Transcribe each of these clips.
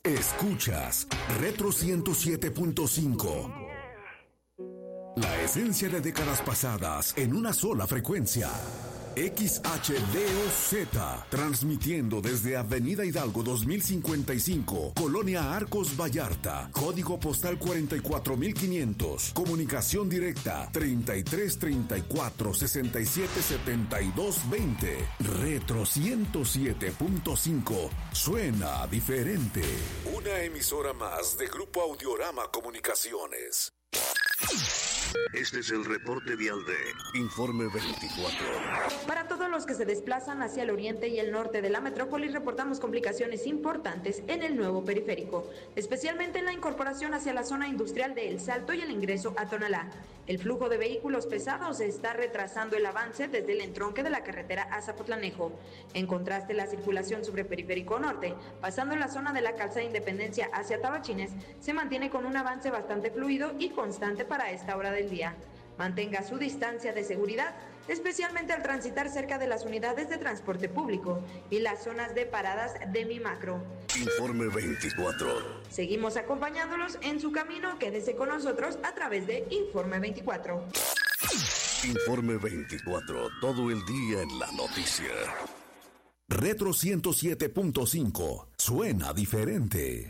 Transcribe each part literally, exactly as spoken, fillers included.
Escuchas Retro ciento siete punto cinco. La esencia de décadas pasadas en una sola frecuencia. X H D O Z, transmitiendo desde Avenida Hidalgo dos mil cincuenta y cinco, Colonia Arcos Vallarta, código postal cuarenta y cuatro mil quinientos, comunicación directa treinta y tres treinta y cuatro sesenta y siete setenta y dos veinte. Retro ciento siete punto cinco, suena diferente. Una emisora más de Grupo Audiorama Comunicaciones. Este es el reporte vial de Informe veinticuatro. Para todos los que se desplazan hacia el oriente y el norte de la metrópoli, reportamos complicaciones importantes en el nuevo periférico, especialmente en la incorporación hacia la zona industrial de El Salto y el ingreso a Tonalá. El flujo de vehículos pesados está retrasando el avance desde el entronque de la carretera a Zapotlanejo. En contraste, la circulación sobre Periférico Norte, pasando en la zona de la Calzada Independencia hacia Tabachines, se mantiene con un avance bastante fluido y constante para esta hora del día. Mantenga su distancia de seguridad, especialmente al transitar cerca de las unidades de transporte público y las zonas de paradas de Mi Macro. Informe veinticuatro. Seguimos acompañándolos en su camino. Quédese con nosotros a través de Informe veinticuatro. Informe veinticuatro, todo el día en la noticia. Retro ciento siete punto cinco, suena diferente.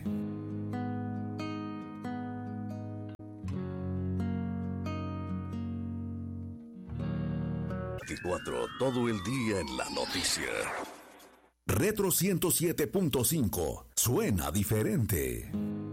veinticuatro, todo el día en la noticia. Retro ciento siete punto cinco, suena diferente.